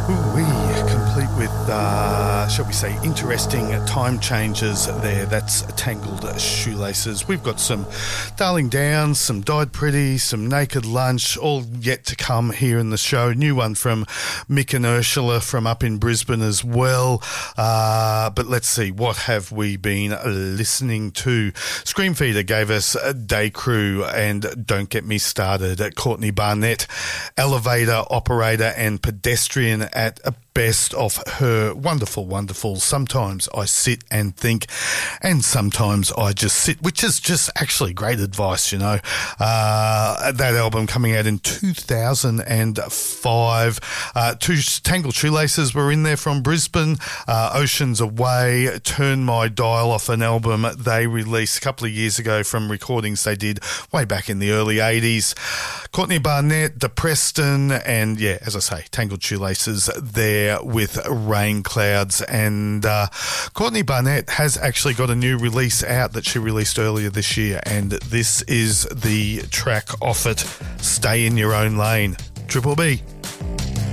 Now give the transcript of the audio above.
Ooh-wee, complete with, shall we say, interesting time changes there. That's Tangled Shoelaces. We've got some Darling Downs, some Died Pretty, some Naked Lunch, all yet to come here in the show. New one from Mick and Ursula from up in Brisbane as well. But let's see, what have we been listening to? Screamfeeder gave us Day Crew and Don't Get Me Started at Courtney Barnett, Elevator Operator and Pedestrian at best of her wonderful, wonderful Sometimes I Sit and Think, and Sometimes I Just Sit, which is just actually great advice, you know. That album coming out in 2005. Two Tangled Shoelaces were in there from Brisbane. Oceans Away, Turn My Dial Off, an album they released a couple of years ago from recordings they did way back in the early 80s. Courtney Barnett, Depreston, and yeah, as I say, Tangled Shoelaces there with Rain Clouds. And Courtney Barnett has actually got a new release out that she released earlier this year, and this is the track off it, Stay in Your Own Lane. Triple B.